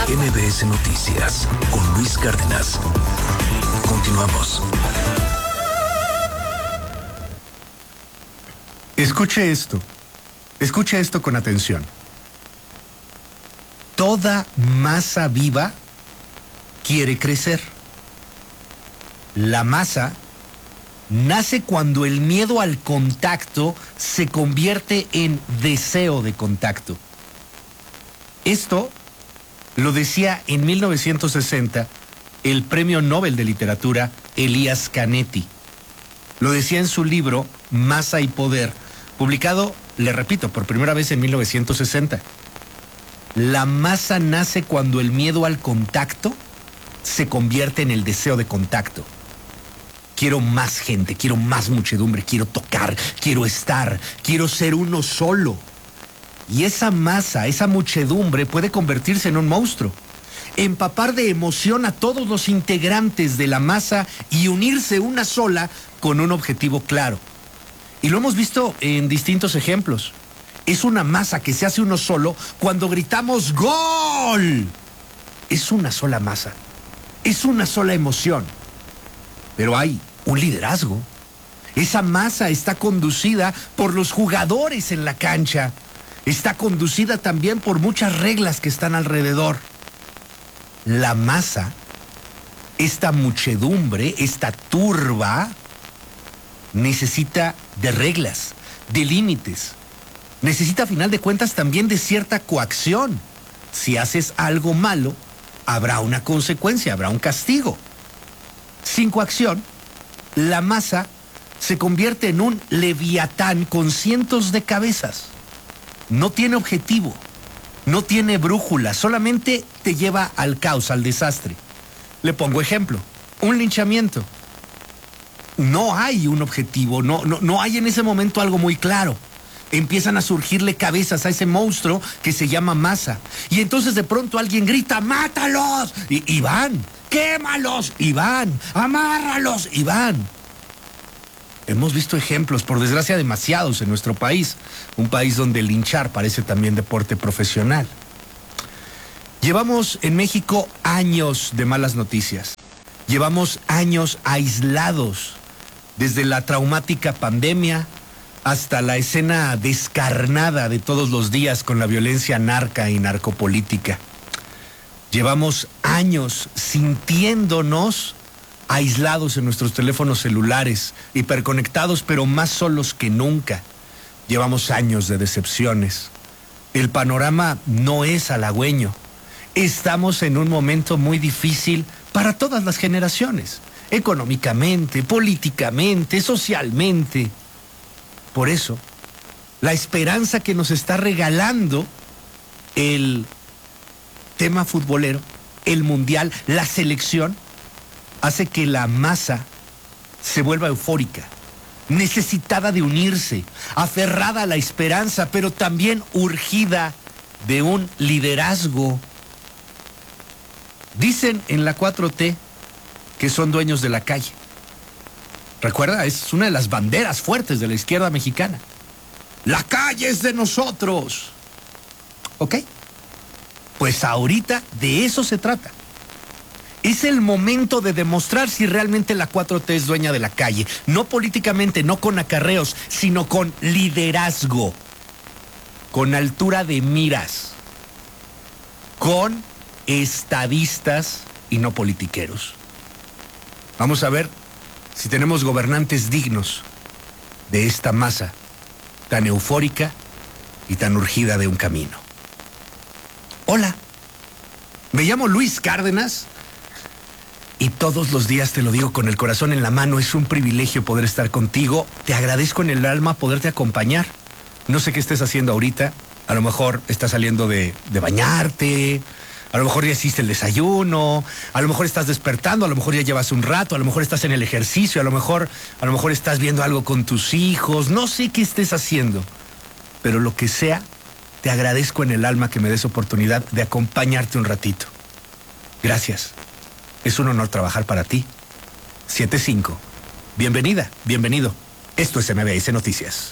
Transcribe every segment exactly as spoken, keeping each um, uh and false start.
M B S Noticias con Luis Cárdenas. Continuamos. Escuche esto. Escuche esto con atención. Toda masa viva quiere crecer. La masa nace cuando el miedo al contacto se convierte en deseo de contacto. Esto lo decía en mil novecientos sesenta el premio Nobel de Literatura Elias Canetti. Lo decía en su libro Masa y Poder, publicado, le repito, por primera vez en mil novecientos sesenta. La masa nace cuando el miedo al contacto se convierte en el deseo de contacto. Quiero más gente, quiero más muchedumbre, quiero tocar, quiero estar, quiero ser uno solo. Y esa masa, esa muchedumbre puede convertirse en un monstruo, empapar de emoción a todos los integrantes de la masa y unirse una sola con un objetivo claro. Y lo hemos visto en distintos ejemplos. Es una masa que se hace uno solo cuando gritamos ¡Gol! Es una sola masa, es una sola emoción. Pero hay un liderazgo. Esa masa está conducida por los jugadores en la cancha. Está conducida también por muchas reglas que están alrededor. La masa, esta muchedumbre, esta turba, necesita de reglas, de límites. Necesita, a final de cuentas, también de cierta coacción. Si haces algo malo, habrá una consecuencia, habrá un castigo. Sin coacción, la masa se convierte en un leviatán con cientos de cabezas. No tiene objetivo, no tiene brújula, solamente te lleva al caos, al desastre. Le pongo ejemplo, un linchamiento. No hay un objetivo, no, no, no hay en ese momento algo muy claro. Empiezan a surgirle cabezas a ese monstruo que se llama masa. Y entonces de pronto alguien grita, ¡mátalos! Y, y van, ¡quémalos! Y van, ¡amárralos! Y van. Hemos visto ejemplos, por desgracia demasiados en nuestro país, un país donde linchar parece también deporte profesional. Llevamos en México años de malas noticias, llevamos años aislados, desde la traumática pandemia hasta la escena descarnada de todos los días con la violencia narca y narcopolítica. Llevamos años sintiéndonos aislados en nuestros teléfonos celulares, hiperconectados, pero más solos que nunca. Llevamos años de decepciones. El panorama no es halagüeño. Estamos en un momento muy difícil para todas las generaciones, económicamente, políticamente, socialmente. Por eso, la esperanza que nos está regalando el tema futbolero, el mundial, la selección, hace que la masa se vuelva eufórica, necesitada de unirse, aferrada a la esperanza, pero también urgida de un liderazgo. Dicen en la cuatro T que son dueños de la calle. Recuerda, es una de las banderas fuertes de la izquierda mexicana. La calle es de nosotros. ¿Ok? Pues ahorita de eso se trata. Es el momento de demostrar si realmente la cuatro T es dueña de la calle. No políticamente, no con acarreos, sino con liderazgo, con altura de miras, con estadistas y no politiqueros. Vamos a ver si tenemos gobernantes dignos de esta masa tan eufórica y tan urgida de un camino. Hola, me llamo Luis Cárdenas. Y todos los días te lo digo con el corazón en la mano, es un privilegio poder estar contigo. Te agradezco en el alma poderte acompañar. No sé qué estés haciendo ahorita. A lo mejor estás saliendo de, de bañarte, a lo mejor ya hiciste el desayuno, a lo mejor estás despertando, a lo mejor ya llevas un rato, a lo mejor estás en el ejercicio, a lo mejor, a lo mejor estás viendo algo con tus hijos. No sé qué estés haciendo, pero lo que sea, te agradezco en el alma que me des oportunidad de acompañarte un ratito. Gracias. Es un honor trabajar para ti. siete cinco. Bienvenida, bienvenido. Esto es M B S Noticias.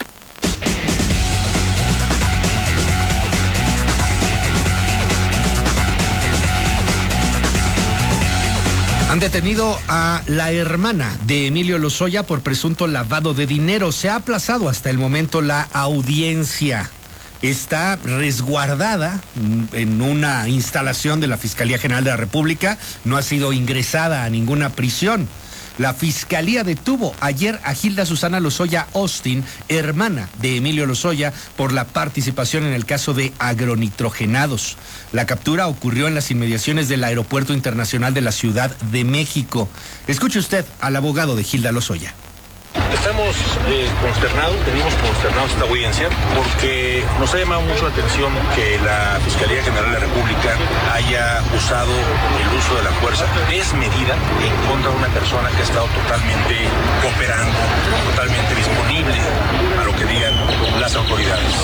Han detenido a la hermana de Emilio Lozoya por presunto lavado de dinero. Se ha aplazado hasta el momento la audiencia. Está resguardada en una instalación de la Fiscalía General de la República. No ha sido ingresada a ninguna prisión. La Fiscalía detuvo ayer a Gilda Susana Lozoya Austin, hermana de Emilio Lozoya, por la participación en el caso de agronitrogenados. La captura ocurrió en las inmediaciones del Aeropuerto Internacional de la Ciudad de México. Escuche usted al abogado de Gilda Lozoya. Estamos eh, consternados, tenemos consternados esta audiencia porque nos ha llamado mucho la atención que la Fiscalía General de la República haya usado el uso de la fuerza desmedida en contra de una persona que ha estado totalmente cooperando, totalmente disponible a lo que digan las autoridades.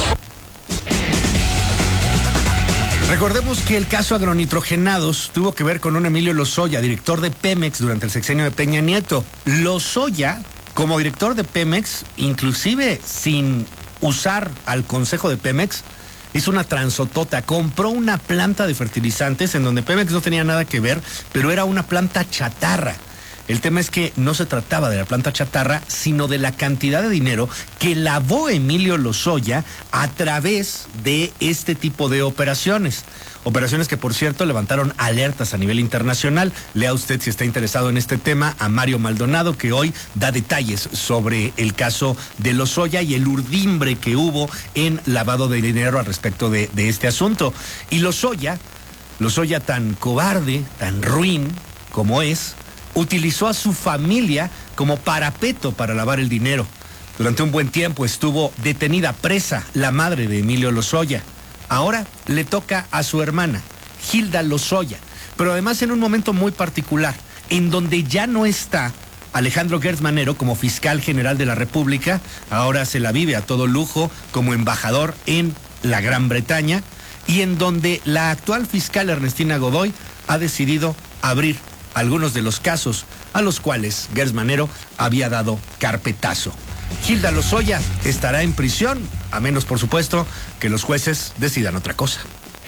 Recordemos que el caso agronitrogenados tuvo que ver con un Emilio Lozoya, director de Pemex durante el sexenio de Peña Nieto. Lozoya, como director de Pemex, inclusive sin usar al consejo de Pemex, hizo una transotota, compró una planta de fertilizantes en donde Pemex no tenía nada que ver, pero era una planta chatarra. El tema es que no se trataba de la planta chatarra, sino de la cantidad de dinero que lavó Emilio Lozoya a través de este tipo de operaciones. Operaciones que, por cierto, levantaron alertas a nivel internacional. Lea usted, si está interesado en este tema, a Mario Maldonado, que hoy da detalles sobre el caso de Lozoya y el urdimbre que hubo en lavado de dinero al respecto de, de este asunto. Y Lozoya, Lozoya tan cobarde, tan ruin como es, utilizó a su familia como parapeto para lavar el dinero. Durante un buen tiempo estuvo detenida, presa, la madre de Emilio Lozoya. Ahora le toca a su hermana, Gilda Lozoya, pero además en un momento muy particular, en donde ya no está Alejandro Gertz Manero como fiscal general de la República. Ahora se la vive a todo lujo como embajador en la Gran Bretaña, y en donde la actual fiscal Ernestina Godoy ha decidido abrir algunos de los casos a los cuales Gertz Manero había dado carpetazo. Gilda Lozoya estará en prisión, a menos, por supuesto, que los jueces decidan otra cosa.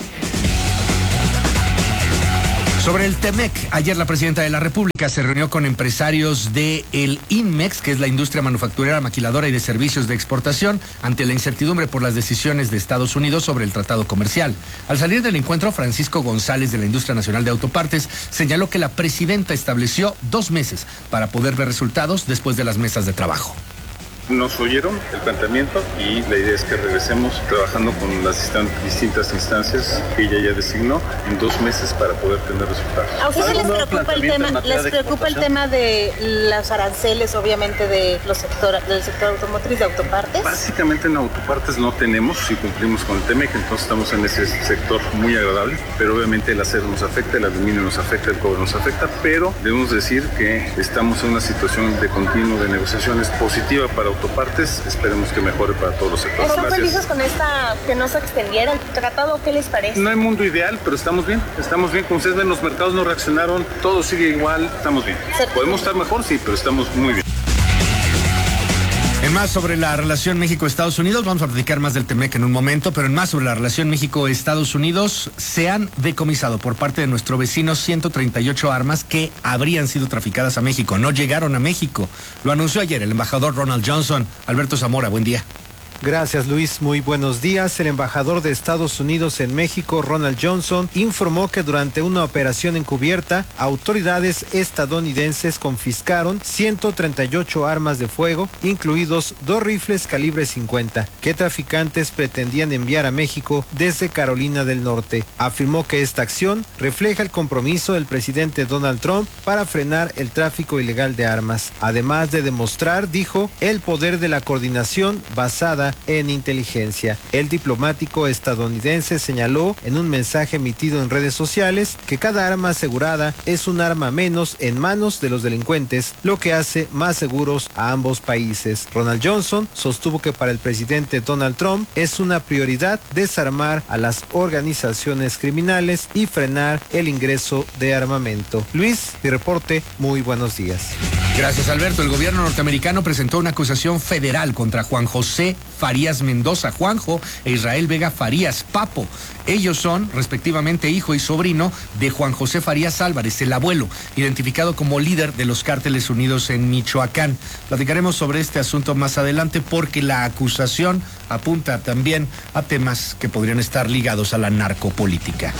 Sobre el Temec, ayer la presidenta de la República se reunió con empresarios de el INMEX, que es la industria manufacturera, maquiladora y de servicios de exportación, ante la incertidumbre por las decisiones de Estados Unidos sobre el tratado comercial. Al salir del encuentro, Francisco González, de la Industria Nacional de Autopartes, señaló que la presidenta estableció dos meses para poder ver resultados después de las mesas de trabajo. Nos oyeron el planteamiento y la idea es que regresemos trabajando con las distintas instancias que ella ya designó en dos meses para poder tener resultados. ¿A ustedes les preocupa el tema, les preocupa el tema de los aranceles, obviamente, de los sector, del sector automotriz, de autopartes? Básicamente en autopartes no tenemos, si cumplimos con el Temec, entonces estamos en ese sector muy agradable, pero obviamente el acero nos afecta, el aluminio nos afecta, el cobre nos afecta, pero debemos decir que estamos en una situación de continuo de negociaciones positiva para autopartes. Autopartes, esperemos que mejore para todos los sectores. ¿Están felices con esta, que no se extendiera el tratado? ¿Qué les parece? No hay mundo ideal, pero estamos bien, estamos bien. Como ustedes ven, los mercados no reaccionaron, todo sigue igual, estamos bien. ¿Podemos estar mejor? Sí, pero estamos muy bien. En más sobre la relación México-Estados Unidos, vamos a platicar más del Temec en un momento, pero en más sobre la relación México-Estados Unidos, se han decomisado por parte de nuestro vecino ciento treinta y ocho armas que habrían sido traficadas a México. No llegaron a México. Lo anunció ayer el embajador Ronald Johnson. Alberto Zamora, buen día. Gracias, Luis. Muy buenos días. El embajador de Estados Unidos en México, Ronald Johnson, informó que durante una operación encubierta, autoridades estadounidenses confiscaron ciento treinta y ocho armas de fuego, incluidos dos rifles calibre cincuenta, que traficantes pretendían enviar a México desde Carolina del Norte. Afirmó que esta acción refleja el compromiso del presidente Donald Trump para frenar el tráfico ilegal de armas, además de demostrar, dijo, el poder de la coordinación basada en inteligencia. El diplomático estadounidense señaló en un mensaje emitido en redes sociales que cada arma asegurada es un arma menos en manos de los delincuentes, lo que hace más seguros a ambos países. Ronald Johnson sostuvo que para el presidente Donald Trump es una prioridad desarmar a las organizaciones criminales y frenar el ingreso de armamento. Luis, mi reporte, muy buenos días. Gracias, Alberto. El gobierno norteamericano presentó una acusación federal contra Juan José Farías Mendoza, Juanjo e Israel Vega Farías, Papo. Ellos son, respectivamente, hijo y sobrino de Juan José Farías Álvarez, el abuelo, identificado como líder de los Cárteles Unidos en Michoacán. Platicaremos sobre este asunto más adelante porque la acusación apunta también a temas que podrían estar ligados a la narcopolítica.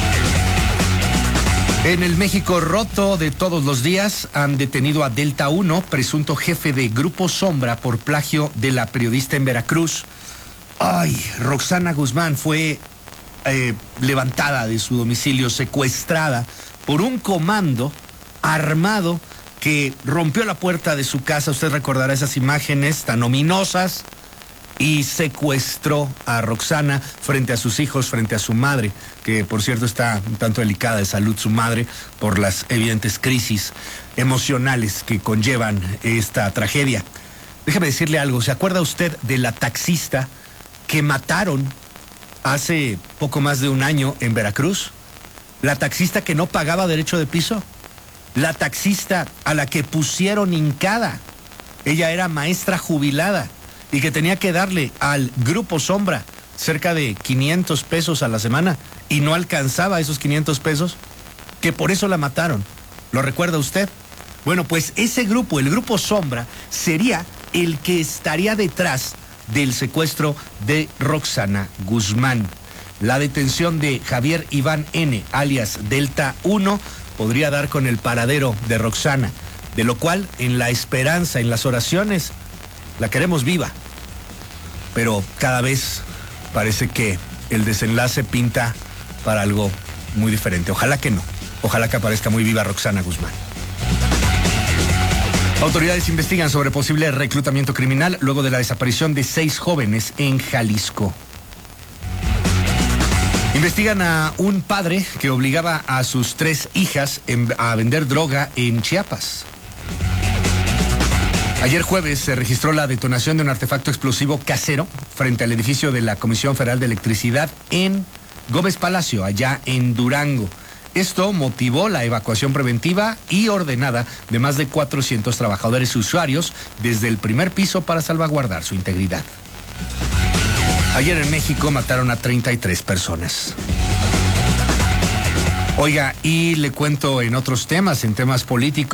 En el México roto de todos los días han detenido a Delta uno, presunto jefe de Grupo Sombra por plagio de la periodista en Veracruz. Ay, Roxana Guzmán fue eh, levantada de su domicilio, secuestrada por un comando armado que rompió la puerta de su casa. Usted recordará esas imágenes tan ominosas. Y secuestró a Roxana frente a sus hijos, frente a su madre, que por cierto está un tanto delicada de salud su madre por las evidentes crisis emocionales que conllevan esta tragedia. Déjeme decirle algo, ¿se acuerda usted de la taxista que mataron hace poco más de un año en Veracruz? La taxista que no pagaba derecho de piso, la taxista a la que pusieron hincada. Ella era maestra jubilada y que tenía que darle al Grupo Sombra cerca de quinientos pesos a la semana y no alcanzaba esos quinientos pesos, que por eso la mataron. ¿Lo recuerda usted? Bueno, pues ese grupo, el Grupo Sombra, sería el que estaría detrás del secuestro de Roxana Guzmán. La detención de Javier Iván N., alias Delta uno, podría dar con el paradero de Roxana, de lo cual, en la esperanza, en las oraciones, la queremos viva. Pero cada vez parece que el desenlace pinta para algo muy diferente. Ojalá que no. Ojalá que aparezca muy viva Roxana Guzmán. Autoridades investigan sobre posible reclutamiento criminal luego de la desaparición de seis jóvenes en Jalisco. Investigan a un padre que obligaba a sus tres hijas a vender droga en Chiapas. Ayer jueves se registró la detonación de un artefacto explosivo casero frente al edificio de la Comisión Federal de Electricidad en Gómez Palacio, allá en Durango. Esto motivó la evacuación preventiva y ordenada de más de cuatrocientos trabajadores y usuarios desde el primer piso para salvaguardar su integridad. Ayer en México mataron a treinta y tres personas. Oiga, y le cuento en otros temas, en temas políticos.